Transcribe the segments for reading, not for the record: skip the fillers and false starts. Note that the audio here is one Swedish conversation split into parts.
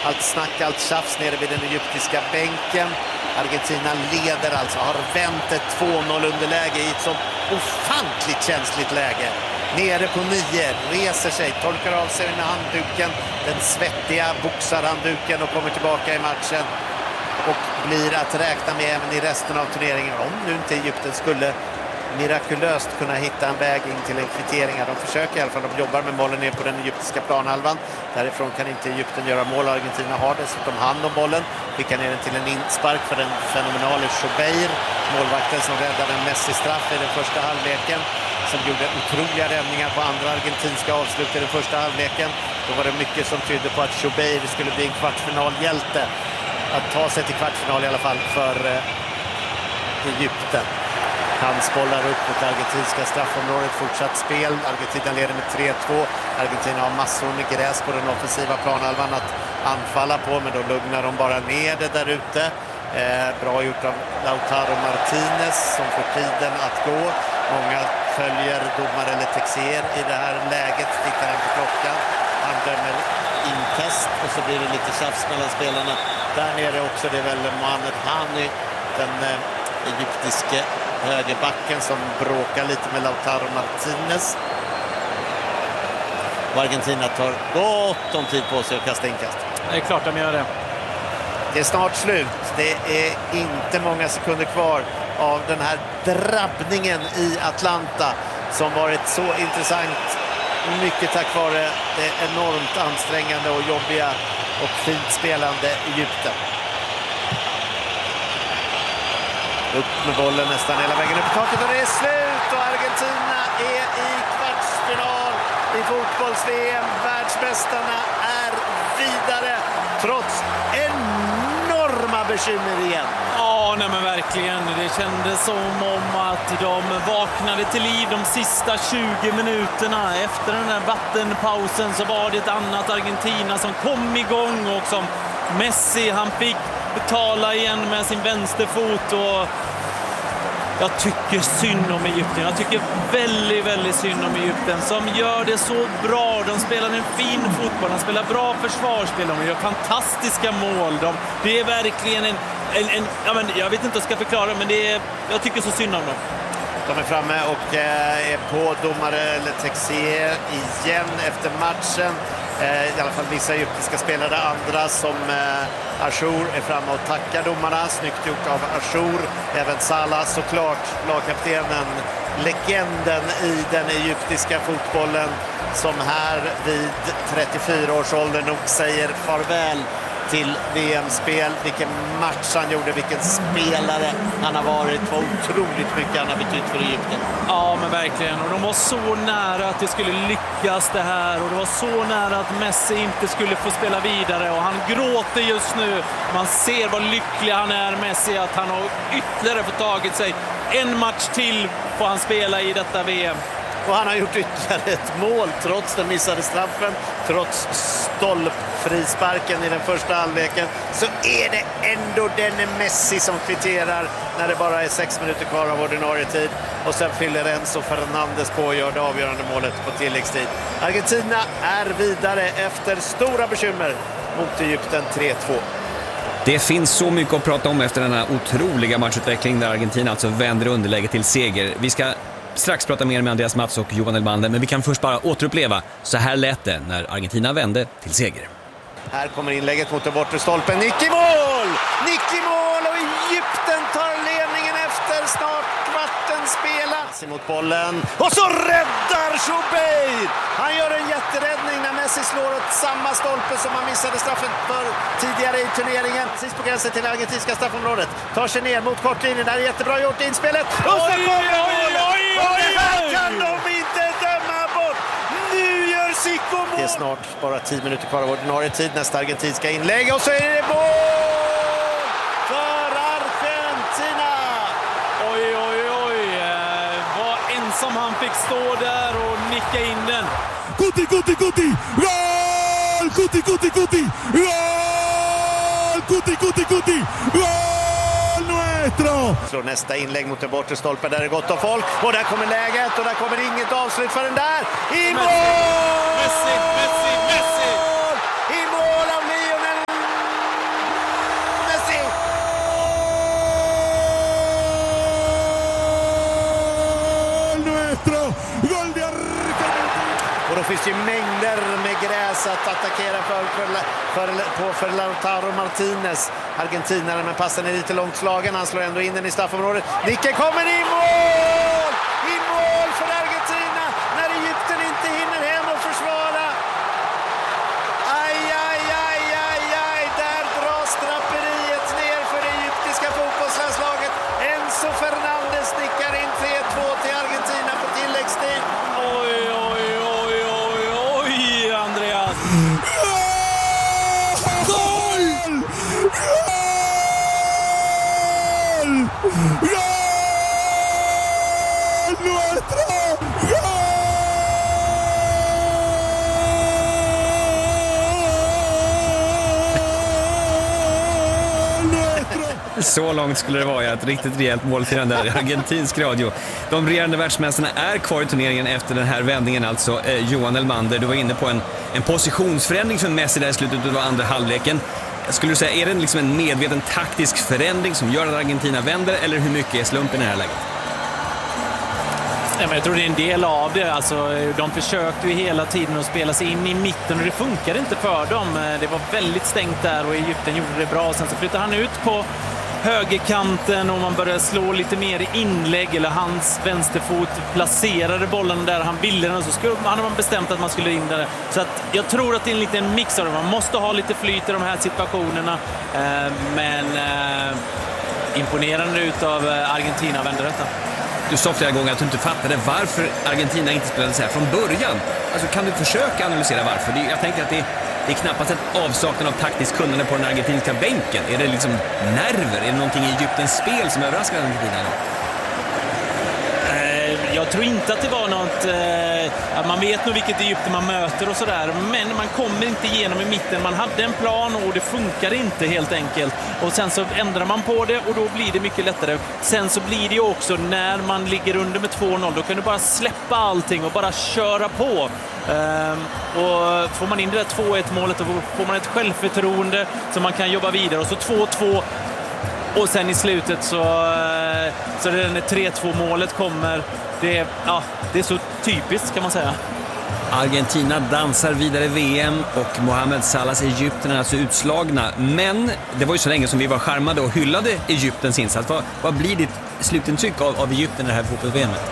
allt snack, allt tjafs nere vid den egyptiska bänken. Argentina leder alltså, har vänt ett 2-0 underläge i ett så ofantligt känsligt läge. Nere på 9, reser sig, torkar av sig med handduken, den svettiga boxarhandduken och kommer tillbaka i matchen. Och blir att räkna med även i resten av turneringen. Om nu inte Egypten skulle mirakulöst kunna hitta en väg in till en kvittering. De försöker i alla fall, de jobbar med bollen ner på den egyptiska planhalvan. Därifrån kan inte Egypten göra mål. Argentina har dessutom hand om bollen. Skickar ner den till en inspark för den fenomenale Chobeir. Målvakten som räddade en Messi-straff i den första halvleken. Som gjorde otroliga räddningar på andra argentinska avslut i den första halvleken. Då var det mycket som tydde på att Chobeir skulle bli en kvartsfinalhjälte. Att ta sig till kvartsfinal i alla fall för Egypten. Hans bollar upp mot argentinska straffområdet, fortsatt spel. Argentina leder med 3-2. Argentina har massor med gräs på den offensiva planhalvan att anfalla på, men då lugnar de bara ner det där ute. Bra gjort av Lautaro Martinez som får tiden att gå. Många följer domare eller Texier i det här läget, tittar han på klockan. Han dömer inkast och så blir det lite tjafs mellan spelarna. Där nere också, det är väl Mohamed Hani, den egyptiske högerbacken, som bråkar lite med Lautaro Martinez. Och Argentina tar gott om tid på sig att kasta inkast. Det är klart de gör det. Det är snart slut. Det är inte många sekunder kvar av den här drabbningen i Atlanta som varit så intressant. Mycket tack vare det enormt ansträngande och jobbiga och fint spelande Egypten. Upp med bollen nästan hela vägen upp i taket och det är slut och Argentina är i kvartsfinal i fotbolls-VM. Världsmästarna är vidare trots enorma bekymmer igen. Ja, nej men verkligen. Det kändes som om att de vaknade till liv de sista 20 minuterna. Efter den där vattenpausen så var det ett annat Argentina som kom igång och som Messi, han fick betala igen med sin vänsterfot och jag tycker synd om Egypten. Jag tycker väldigt, väldigt synd om Egypten som gör det så bra. De spelar en fin fotboll, de spelar bra försvarsspel, de gör fantastiska mål. Det är verkligen ja, men jag vet inte hur jag ska förklara, men jag tycker så synd om dem. De är framme och är på domare eller Texier igen efter matchen. I alla fall vissa egyptiska spelare, andra som Achour är framme och tackar domarna. Snyggt gjort av Achour. Även Salah såklart, lagkaptenen, legenden i den egyptiska fotbollen som här vid 34 års ålder nog säger farväl till VM-spel. Vilken match han gjorde, vilken spelare han har varit. Vad otroligt mycket han har betytt för Egypten. Ja, men verkligen. Och de var så nära att det skulle lyckas det här. Och det var så nära att Messi inte skulle få spela vidare. Och han gråter just nu. Man ser vad lycklig han är, Messi, att han har ytterligare fått tagit sig. En match till får han spela i detta VM. Och han har gjort ytterligare ett mål trots den missade straffen, trots stolpfrisparken i den första halvleken. Så är det ändå den Messi som kvitterar när det bara är 6 minuter kvar av ordinarie tid. Och sen fyller Enzo Fernandes på och gör det avgörande målet på tilläggstid. Argentina är vidare efter stora bekymmer mot Egypten 3-2. Det finns så mycket att prata om efter denna otroliga matchutveckling där Argentina alltså vänder underläge till seger. Vi ska strax prata mer med Andreas Mats och Johan Elmander, men vi kan först bara återuppleva så här lät det när Argentina vände till seger. Här kommer inlägget mot den bortre stolpen. Nick i mål! Nick i mål och Egypten tar ledningen efter snart kvarten spela. Messi mot bollen och så räddar Chobeir! Han gör en jätteräddning när Messi slår åt samma stolpe som han missade straffen för tidigare i turneringen. Sist på gränsen till argentinska straffområdet. Tar sig ner mot kortlinjen. Där är jättebra gjort inspelet. Och så kommer målet! Och det här kan de inte döma bort! Nu gör Zico mål! Det är snart bara 10 minuter kvar av ordinarie tid. Nästa argentinska inlägg och så är det mål för Argentina! Oj, oj, oj. Vad ensam han fick stå där och nicka in den. Guti! Gol! Guti! Gol! Guti! Gol nuestro! Slår nästa inlägg mot den bortre stolpen där det är gott om folk. Och där kommer läget och där kommer inget avslut för den där. I mål! Messi! I mål av Lionel finns ju mängder med gräs att attackera för Lautaro Martinez, argentinaren, men passen är lite långt slagen. Han slår ändå in den i straffområdet. Nicken kommer i mål! I mål för Argentina när Egypten inte hinner hem och försvara. Aj, aj, aj, aj, aj. Där dras draperiet ner för det egyptiska fotbollslandslaget. Enzo Fernandez nickar in 3-2 till Argentina på tilläggstid. Oj, oj, oj, oj, oj, Andreas. Gol! Gol! Gol! Nuestro! Så långt skulle det vara, ett riktigt rejält målfirande där i argentinsk radio. De regerande världsmästarna är kvar i turneringen efter den här vändningen, alltså Johan Elmander. Du var inne på en positionsförändring för Messi där i slutet av andra halvleken. Skulle du säga, är det liksom en medveten taktisk förändring som gör att Argentina vänder, eller hur mycket är slumpen i det här läget? Ja, men jag tror det är en del av det. Alltså, de försökte ju hela tiden att spela sig in i mitten och det funkade inte för dem. Det var väldigt stängt där och Egypten gjorde det bra. Sen så flyttade han ut på högerkanten och man började slå lite mer i inlägg, eller hans vänsterfot placerade bollen där han ville den, så hade man bestämt att man skulle in där. Så att jag tror att det är en liten mix av det. Man måste ha lite flyt i de här situationerna, men imponerande utav Argentina vänder detta. Du sa flera gånger att du inte fattade varför Argentina inte spelade så här från början. Alltså, kan du försöka analysera varför? Jag tänker att det är knappast ett avsaknad av taktiskt kunnande på den argentinska bänken. Är det liksom nerver? Är det någonting i Egyptens spel som överraskar Argentina? Jag tror inte att det var något... man vet nog vilket Egypten man möter och sådär, men man kommer inte igenom i mitten. Man hade en plan och det funkar inte helt enkelt. Och sen så ändrar man på det och då blir det mycket lättare. Sen så blir det ju också när man ligger under med 2-0, då kan du bara släppa allting och bara köra på. Och får man in det där 2-1 målet, då får man ett självförtroende som man kan jobba vidare. Och så 2-2. Och sen i slutet så det när 3-2 målet kommer, det är så typiskt kan man säga. Argentina dansar vidare i VM och Mohamed Salahs Egypten är alltså utslagna. Men det var ju så länge som vi var charmade och hyllade Egyptens insats. Vad blir ditt slutintryck av Egypten i det här fotbolls-VMet?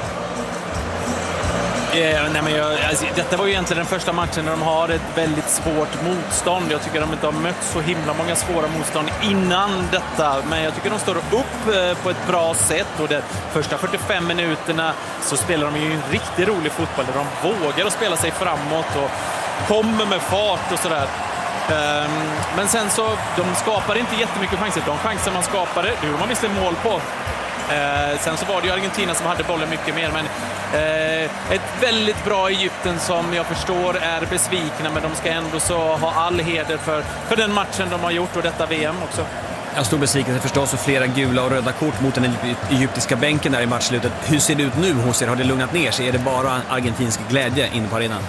Detta var ju egentligen den första matchen där de har ett väldigt svårt motstånd. Jag tycker de inte har mött så himla många svåra motstånd innan detta. Men jag tycker de står upp på ett bra sätt. Och de första 45 minuterna så spelar de ju en riktigt rolig fotboll. Där de vågar att spela sig framåt och kommer med fart och sådär. Men sen så, de skapar inte jättemycket chanser. De chanser man skapade, det gjorde man visst mål på. Sen så var det ju Argentina som hade bollen mycket mer, men ett väldigt bra Egypten som jag förstår är besvikna, men de ska ändå så ha all heder för den matchen de har gjort och detta VM också. Jag stor besvikelse förstås och flera gula och röda kort mot den egyptiska bänken där i matchslutet. Hur ser det ut nu hos er? Har det lugnat ner sig? Är det bara argentinsk glädje inne på arenan?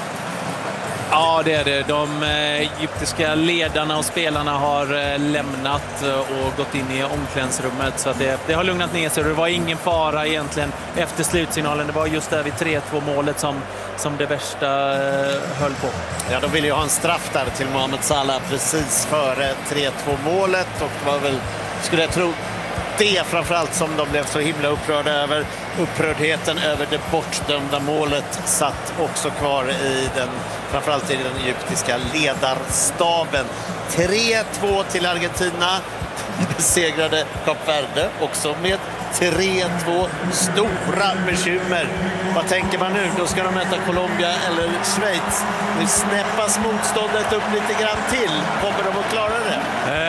Ja, det är det. De egyptiska ledarna och spelarna har lämnat och gått in i omklädningsrummet, så att det har lugnat ner sig. Det var ingen fara egentligen efter slutsignalen. Det var just där vid 3-2 målet som det värsta höll på. Ja, de ville ju ha en straff där till Mohamed Salah precis före 3-2 målet, och det var väl, skulle jag tro, det framförallt som de blev så himla upprörda över. Upprördheten över det bortdömda målet satt också kvar framförallt i den egyptiska ledarstaben. 3-2 till Argentina. Besegrade Kap Verde också med 3-2. Stora bekymmer. Vad tänker man nu? Då ska de möta Colombia eller Schweiz. Nu snäppas motståndet upp lite grann till. Kommer de att klara det?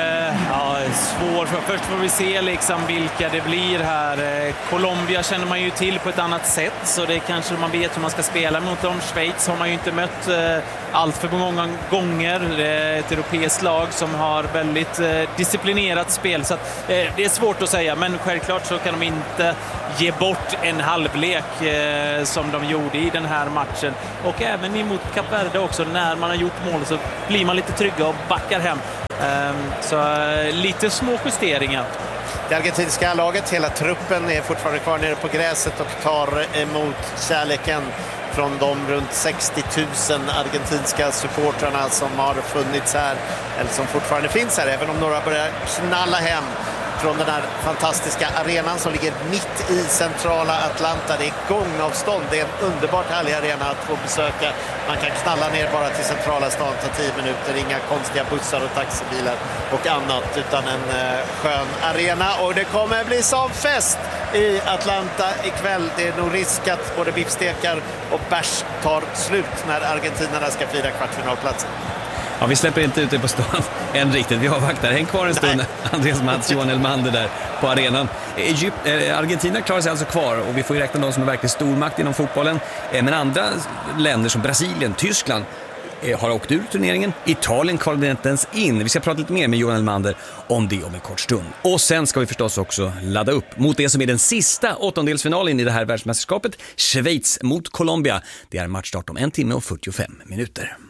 Svår. Först får vi se liksom vilka det blir här. Colombia känner man ju till på ett annat sätt, så det kanske man vet hur man ska spela mot dem. Schweiz har man ju inte mött allt för många gånger. Det är ett europeiskt lag som har väldigt disciplinerat spel, så att, det är svårt att säga, men självklart så kan de inte ge bort en halvlek som de gjorde i den här matchen. Och även emot Kap Verde också, när man har gjort mål så blir man lite trygga och backar hem. Så lite små justeringar. Det argentinska laget, hela truppen är fortfarande kvar nere på gräset och tar emot kärleken från de runt 60 000 argentinska supportrarna som har funnits här, eller som fortfarande finns här, även om några börjar knalla hem från den här fantastiska arenan som ligger mitt i centrala Atlanta. Det är gångavstånd, det är en underbart härlig arena att få besöka. Man kan knalla ner bara till centrala stan, ta 10 minuter, inga konstiga bussar och taxibilar och annat, utan en skön arena. Och det kommer bli som fest i Atlanta ikväll. Det är nog risk att både biffstekar och bärs tar slut när argentinarna ska fira kvartfinalplatsen. Ja, vi släpper inte ut det på stan än riktigt. Vi avvaktar. Häng kvar en stund, Andreas Mats, Johan Elmander där på arenan. Argentina klarar sig alltså kvar och vi får ju räkna dem som är verkligen stormakt inom fotbollen. Men andra länder som Brasilien, Tyskland har åkt ur turneringen. Italien kvalade inte ens in. Vi ska prata lite mer med Johan Elmander om det om en kort stund. Och sen ska vi förstås också ladda upp mot det som är den sista åttondelsfinalen i det här världsmästerskapet. Schweiz mot Colombia. Det är matchstart om 1 timme och 45 minuter.